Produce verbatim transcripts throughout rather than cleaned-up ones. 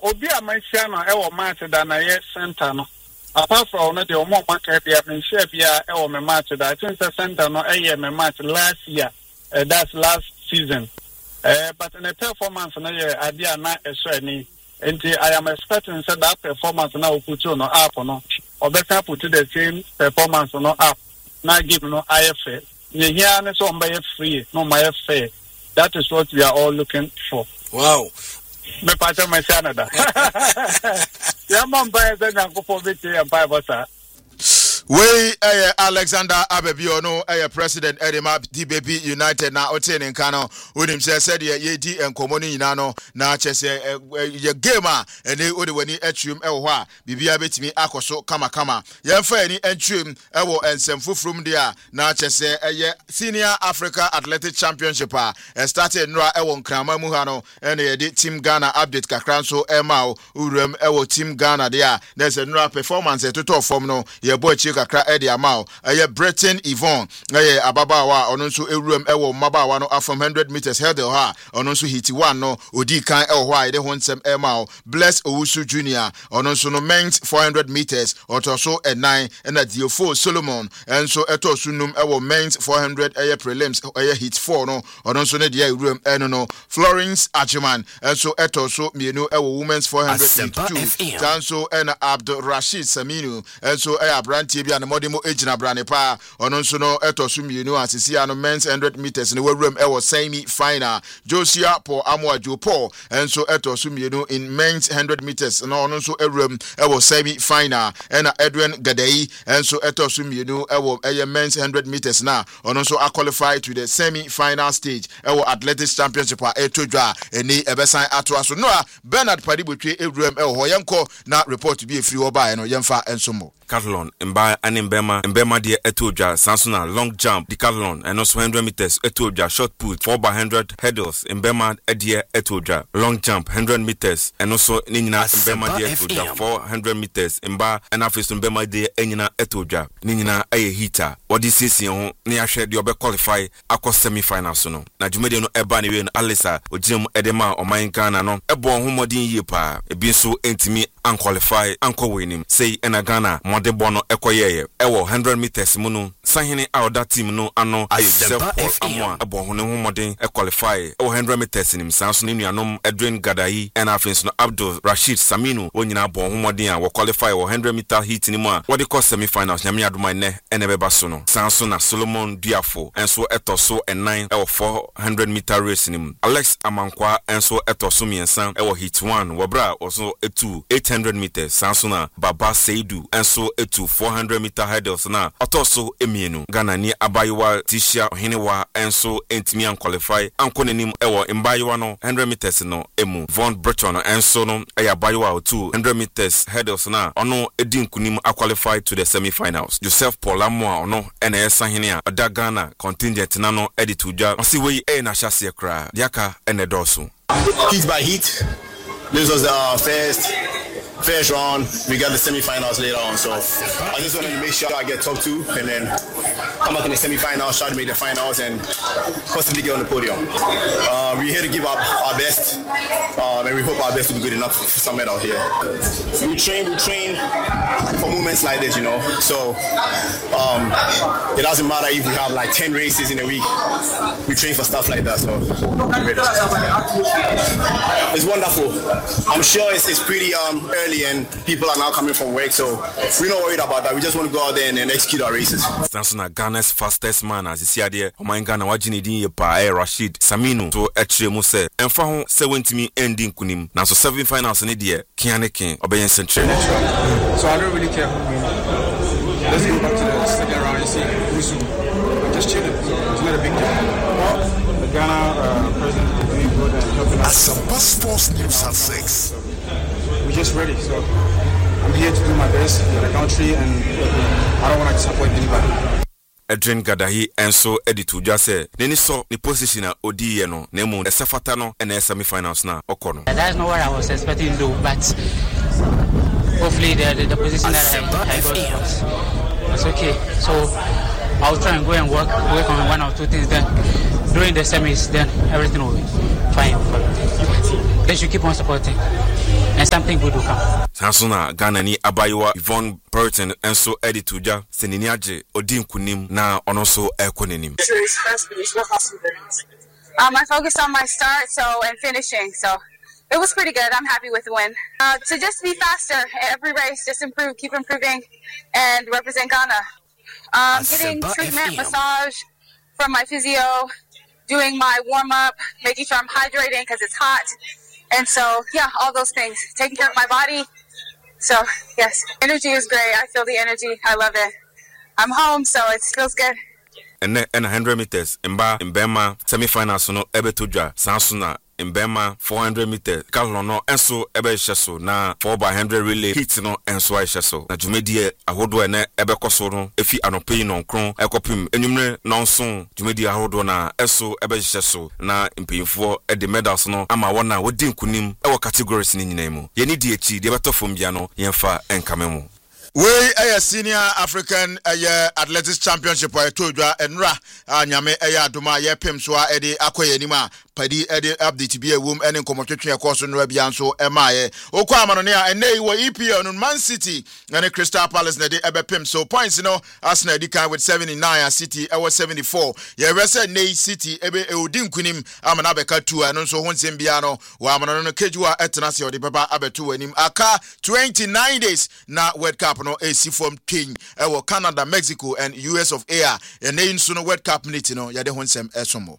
obi amanhia no e wo match da na ye center no apart from no the omo market bia me share bia e wo me match da I think the center no e ye me match last year uh, that's last season uh, but in the performance no ye ade na e so ani and I am expecting say that performance now put you no up no or better put the same performance no up now give no I F A you hear no so by free no my fair. That is what we are all looking for. Wow. Me pacha my Canada. Ya mamba za nyango for biti ya Bible sir. We eh Alexander Abebio no eh president Edema D B B United na otin nka no onim se said ye di enkomo ni nyina no na chese ye game a ene ode wani atwum e wo a bibia betimi akoso kama kama ye fa ani atwum e wo ensem fufrum dia na chese eh Senior Africa Athletic Championship a started nra e wo nkrama mu ha no ene ye di Team Ghana update kakran so e ma o urum e wo Team Ghana dia na se nra performance e toto form no ye bo chi kakra e dia ma o e Britain Yvonne e ababawa ono nso ewuram e wo mabawa no from one hundred meters hurdle ha ono nso hit one no odi kan e ho a ide ho nsem e ma o Bless Owusu Junior ono nso no men's four hundred meters otoso e nine e na Diofo Solomon enso eto sunum e wo men's four hundred e prelims e hit four no ono nso ne dia ewuram e no no Florence Achiman enso eto so mienu e wo women's four hundred two tanso e na Abdul Rashid Saminu enso e abrantie bia na modimo ejina brane pa ono nso no etosu mienu asisi ano men's one hundred meters ne wawuram e wo semi final Josia Paul Amoajo Paul enso etosu mienu in men's one hundred meters no ono nso ewuram e wo semi final ena Edwin Gadei enso etosu mienu e wo eye men's one hundred meters na ono nso qualify to the semi final stage e wo athletics championship a etodwa eni ebesan ato aso no a Bernard Padibotwe ewuram e ho yenko na report bi efiri ho ba no yemfa ensomo Decathlon mba ani mbema mbema de etodwa sansona long jump decathlon and also one hundred meters etodwa shot put four by one hundred hurdles mbema de etodwa long jump one hundred meters and also ninyina mbema de etodwa four hundred meters mba and afis mbema de enyina etodwa ninyina aye hita wodi sisi ho ne ahwe de obe qualify akọ semi finals no na jumede no eba ne we no Alisa oginem edema oman Ghana no ebo ho modin yie pa ebi so entimi an qualify anko winim say ena Ghana de bono ekoyeye ewo one hundred meters mu no sahene out that team no ano ayesef amwa abo ho ne ho modern e qualify ewo one hundred meters nim sanso ne nuanom Edwin Gadai and afins no Abdul Rashid Saminu wonyina abo ho modern a wo qualify one hundred meter heat ni mu a wo de ko semi finals nyame adoma ne ene beba so no sanso na Solomon Duafo enso etoso and nine ewo four hundred meter race nim Alex Amankwa enso etoso miensan ewo hit one wobra also etu eight hundred meters sanso na Baba Seidu enso etu four hundred meter hurdles na otoso emienu Ghana ni abayiwa Tisha Hinewa enso entimi an qualify anko nenim ewo mbayiwa no one hundred meters no emu Von Breton enso no eya abayiwa two hundred meters hurdles na ono edin kunim a qualify to the semi finals Joseph Paul Amoa ono ena esa hene a oda Ghana contingent na no edit uja osi we e na hyase kra diaka ene doso heat by heat. This was the first First round, we got the semi-finals later on, so I just wanted to make sure I get top two and then come back in the semi-finals, try to make the finals and possibly get on the podium. Uh, we're here to give our, our best, um, and we hope our best will be good enough for some medal here. We train, we train for moments like this, you know, so um, it doesn't matter if we have like ten races in a week, we train for stuff like that, so it's wonderful. I'm sure it's, it's pretty um, early and people are now coming from work, so we're not worried about that. We just want to go out there and, and execute our races. Sansona Ghana's fastest man as you see there, Oman Ghana wajini din ye pa eh Rashid Saminu to etre mu se emfa ho seventy ending kunim na so seven finals ne de kiane ken obeyen central. So I don't really care who wins. Let's go back to the second round and see who's who. I'm just chilling, so it's not a big deal. The Ghana uh, president is doing good and helping us. Asampa Sports News at six. We're just ready, so I'm here to do my best for the country and I don't want to disappoint anybody. Edwin Gadai enso editu just say neni so ni position a odi ye no na mu esafata no na semi finals na okono. That's not what I was expecting to do, but hopefully the the, the position that I, I got was okay. So I'll try and go and work work on one or two things, then during the semis then everything will be fine. They should keep on supporting. and something good will come. Sansuna Ghana ni Abayiwa Yvonne Burton and so edit to ja Seniniaje Odin Kunim na onoso Ekonenim. Um, I focused on my start so and finishing, so it was pretty good. I'm happy with the win. Uh, to just be faster every race, just improve, keep improving, and represent Ghana. Um, getting treatment, massage from my physio, doing my warm up, making sure I'm hydrating because it's hot, and so yeah, all those things. Taking care of my body. So yes, energy is great. I feel the energy. I love it. I'm home, so it feels good. And then one hundred meters Mba Mbema semi-finals no ebe toja Sansuna Mbema four hundred meters Kalon no enso ebe sheso na four by one hundred relay heat no enso ai sheso na dwumedie ahodo ene ebe koso no efi anope no nkron ekopim enwumre no nso dwumedie ahodo na eso ebe sheso na mpinfo e de medals no ama wona wodi nkunim e wo categories ni nyina mu ye ni die chi de beto fom bia no yemfa enkamemu. We a senior African uh, athletics championship I told you enra anyame eya adoma ye pem so a ede akoye nima padi ede update bi ewum ene nkomotwetwe course no bia nso emaye okwa amano ne a ene wo E P L no Man City ene Crystal Palace na de ebe pem so points no Arsenal di kan with seventy-nine and City e was seventy-four ye rese nei City ebe e odi nkunim amana beka two eno nso honsem bia no wa amano no kejua etena se odi beba abetu anim aka twenty-nine days na World Cup no A C from King ewo Canada, Mexico and U S of A. And they in no World Cup meeting no yade honsem esomo.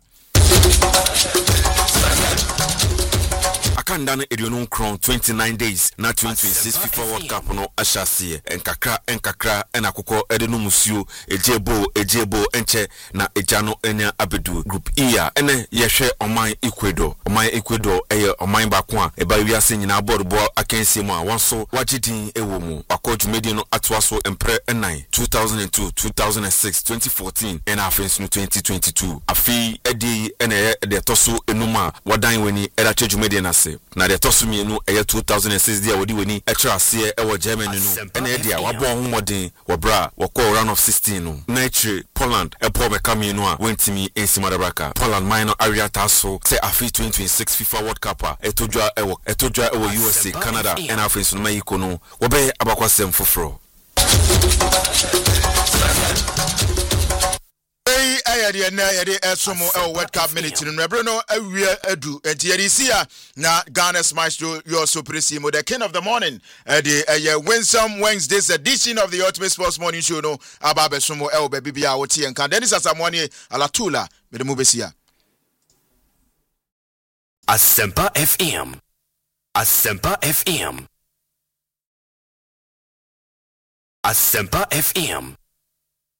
Akandane Edionon Crown twenty-nine days na twenty twenty-six FIFA World Cup no ashasiye enkakra enkakra enakoko edenu musio ejebo ejebo enche na ejano enya abedu group E a ene yehwe oman Ecuador oman Ecuador eye oman bakwa eba wiase nyina board bo akensi mu a wonso wagidin ewo mu akọju media no atwaso empre nine two thousand two two thousand six twenty fourteen and afensu no twenty twenty-two afi edi ene de toso enuma wadan weni era cheju media na se na de toso mienu eye two thousand six dia wodi weni extra se ewo Germany no ene dia wabo homodin wobra wako round of sixteen no na etre Poland epo meka mienu a wentimi ensima dabraka Poland minor area taso se afi twenty twenty-six FIFA World Cup a etojwa ewo etojwa ewo U S A Canada and afensu no mayiko no wobe abakwasem foforo. Ayade na yade esomo e World Cup minute no bre no awie adu enti yade sia na Ghana's maestro your supremo the king of the morning the uh, Winsome Wednesday's edition of the Ultimate Sports Morning Show no aba besomo e oba bibia woti enka Dennis Asamoani alatula me de mubesia Asempa F M Asempa F M Asempa F M